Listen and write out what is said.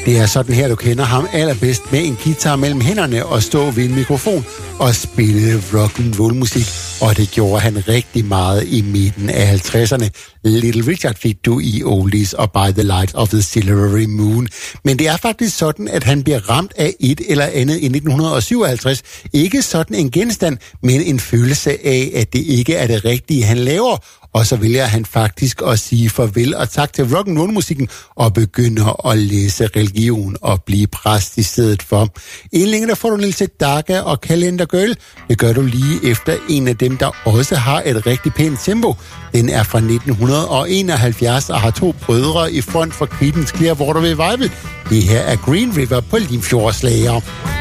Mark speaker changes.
Speaker 1: Det er sådan her, du kender ham allerbedst, med en guitar mellem hænderne og stå ved en mikrofon og spille rock'n'roll-musik. Og det gjorde han rigtig meget i midten af 50'erne. Little Richard fik du i Oldies og By the Light of the Silvery Moon. Men det er faktisk sådan, at han bliver ramt af et eller andet i 1957. Ikke sådan en genstand, men en følelse af, at det ikke er det rigtige, han laver. Og så vælger han faktisk at sige farvel og tak til rock'n'roll-musikken og begynder at læse religion og blive præst i stedet for. En længe der får du Nils Sedaka og Calendar Girl. Det gør du lige efter en af dem, der også har et rigtig pænt tempo. Den er fra 1971 og har 2 brødre i front for Creedence Clearwater Revival. Det her er Green River på Limfjordsslager.